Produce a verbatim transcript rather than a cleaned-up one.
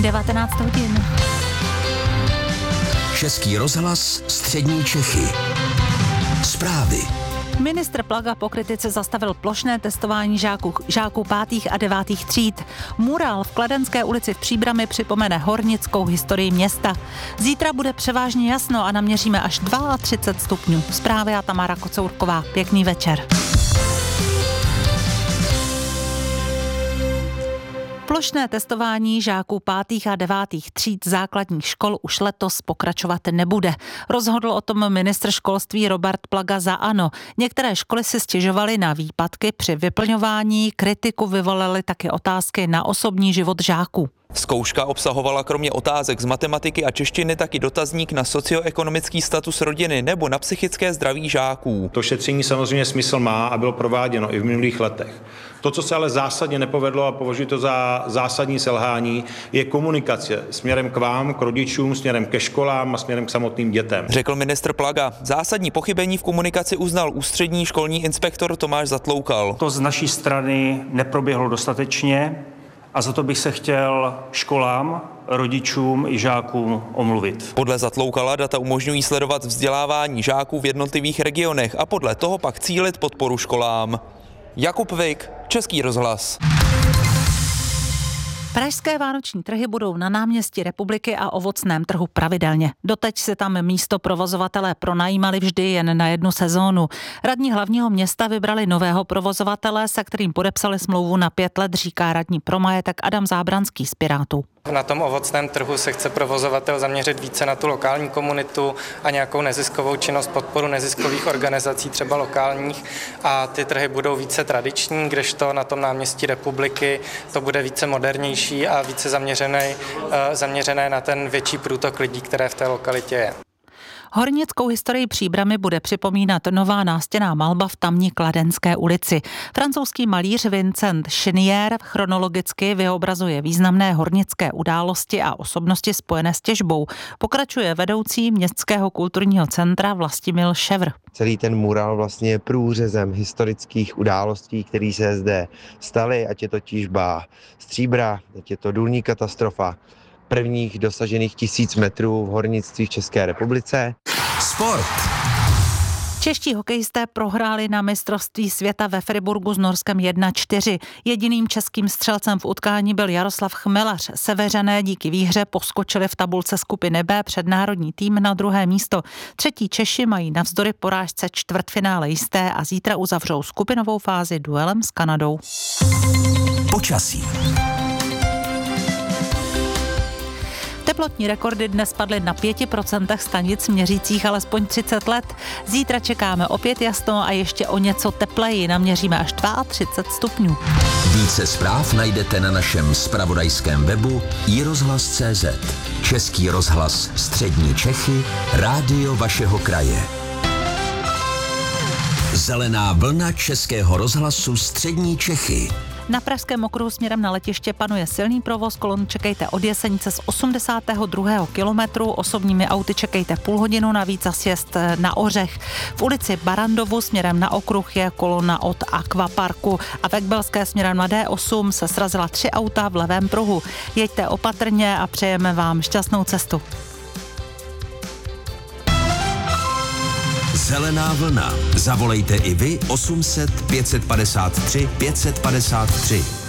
devatenáct hodin. Český rozhlas, střední Čechy. Zprávy. Ministr Plaga po kritice zastavil plošné testování žáků, žáků pátých a devátých tříd. Mural v Kladenské ulici v Příbrami připomene hornickou historii města. Zítra bude převážně jasno a naměříme až třicet dva stupňů. Zprávy a Tamara Kocourková. Pěkný večer. Plošné testování žáků pátých a devátých tříd základních škol už letos pokračovat nebude. Rozhodl o tom ministr školství Robert Plaga za ANO. Některé školy si stěžovaly na výpadky při vyplňování, kritiku vyvolaly taky otázky na osobní život žáků. Zkouška obsahovala kromě otázek z matematiky a češtiny taky dotazník na socioekonomický status rodiny nebo na psychické zdraví žáků. To šetření samozřejmě smysl má a bylo prováděno i v minulých letech. To, co se ale zásadně nepovedlo a považuji to za zásadní selhání, je komunikace směrem k vám, k rodičům, směrem ke školám a směrem k samotným dětem. Řekl ministr Plaga. Zásadní pochybení v komunikaci uznal ústřední školní inspektor Tomáš Zatloukal. To z naší strany neproběhlo dostatečně. A za to bych se chtěl školám, rodičům i žákům omluvit. Podle Zatloukala data umožňují sledovat vzdělávání žáků v jednotlivých regionech a podle toho pak cílit podporu školám. Jakub Vik, Český rozhlas. Pražské vánoční trhy budou na náměstí Republiky a ovocném trhu pravidelně. Doteď se tam místo provozovatelé pronajímali vždy jen na jednu sezónu. Radní hlavního města vybrali nového provozovatele, se kterým podepsali smlouvu na pět let, říká radní pro majetek Adam Zábranský z Pirátů. Na tom ovocném trhu se chce provozovatel zaměřit více na tu lokální komunitu a nějakou neziskovou činnost, podporu neziskových organizací, třeba lokálních, a ty trhy budou více tradiční, kdežto na tom náměstí Republiky to bude více modernější a více zaměřené, zaměřené na ten větší průtok lidí, které v té lokalitě je. Hornickou historii Příbrami bude připomínat nová nástěnná malba v tamní Kladenské ulici. Francouzský malíř Vincent Chenier chronologicky vyobrazuje významné hornické události a osobnosti spojené s těžbou. Pokračuje vedoucí městského kulturního centra Vlastimil Ševr. Celý ten mural vlastně je průřezem historických událostí, které se zde staly, ať je to těžba stříbra, ať je to důlní katastrofa, prvních dosažených tisíc metrů v hornictví v České republice. Sport. Čeští hokejisté prohráli na mistrovství světa ve Friburgu s Norskem jedna čtyři. Jediným českým střelcem v utkání byl Jaroslav Chmelař. Seveřané díky výhře poskočili v tabulce skupiny B před národní tým na druhé místo. Třetí Češi mají navzdory porážce čtvrtfinále jisté a zítra uzavřou skupinovou fázi duelem s Kanadou. Počasí. Teplotní rekordy dnes padly na pěti procentech stanic měřících alespoň třicet let. Zítra čekáme opět jasno a ještě o něco tepleji. Naměříme až třicet dva stupňů. Více zpráv najdete na našem zpravodajském webu i rozhlas tečka cé zet. Český rozhlas, střední Čechy, rádio vašeho kraje. Zelená vlna Českého rozhlasu, střední Čechy. Na pražském okruhu směrem na letiště panuje silný provoz, kolon čekejte od Jesenice z osmdesátého druhého kilometru, osobními auty čekejte půl hodinu, navíc za sjezd na Ořech. V ulici Barandovu směrem na okruh je kolona od Aquaparku a v Ekbelské směrem na D osm se srazila tři auta v levém pruhu. Jeďte opatrně a přejeme vám šťastnou cestu. Zelená vlna. Zavolejte i vy osm set pět set padesát tři pět set padesát tři.